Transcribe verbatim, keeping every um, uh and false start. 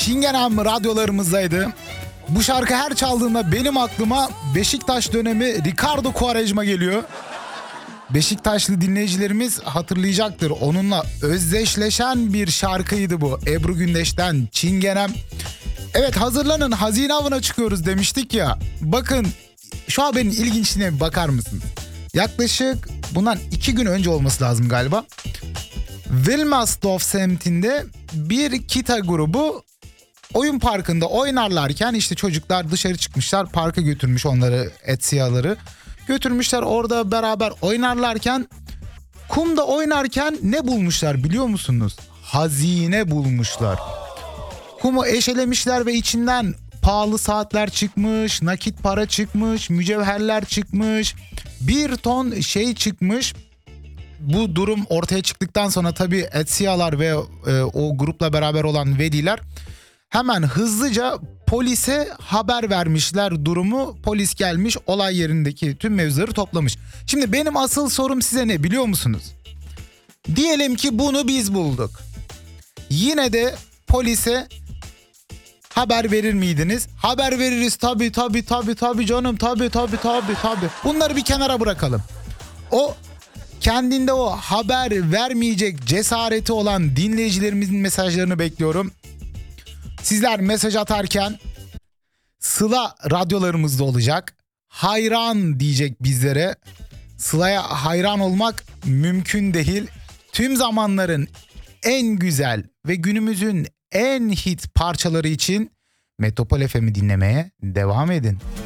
Çingenem radyolarımızdaydı. Bu şarkı her çaldığında benim aklıma Beşiktaş dönemi Ricardo Quaresma geliyor. Beşiktaşlı dinleyicilerimiz hatırlayacaktır. Onunla özdeşleşen bir şarkıydı bu. Ebru Gündeş'ten Çingenem. Evet, hazırlanın, hazine avına çıkıyoruz demiştik ya. Bakın şu haberin ilginçliğine bir bakar mısınız? Yaklaşık bundan iki gün önce olması lazım galiba. Wilmersdorf semtinde bir kita grubu oyun parkında oynarlarken işte çocuklar dışarı çıkmışlar, parka götürmüş onları, Etsia'ları götürmüşler, orada beraber oynarlarken kumda oynarken ne bulmuşlar biliyor musunuz? Hazine bulmuşlar. Kumu eşelemişler ve içinden pahalı saatler çıkmış, nakit para çıkmış, mücevherler çıkmış, bir ton şey çıkmış. Bu durum ortaya çıktıktan sonra tabii Etsia'lar ve e, o grupla beraber olan veliler hemen hızlıca polise haber vermişler durumu. Polis gelmiş, olay yerindeki tüm mevzuları toplamış. Şimdi benim asıl sorum size ne biliyor musunuz? Diyelim ki bunu biz bulduk. Yine de polise haber verir miydiniz? Haber veririz tabii tabii tabii tabii canım, tabii tabii tabii tabii. Bunları bir kenara bırakalım. O kendinde o haber vermeyecek cesareti olan dinleyicilerimizin mesajlarını bekliyorum. Sizler mesaj atarken Sıla radyolarımızda olacak. Hayran diyecek bizlere. Sıla'ya hayran olmak mümkün değil. Tüm zamanların en güzel ve günümüzün en hit parçaları için Metropol F M'i dinlemeye devam edin.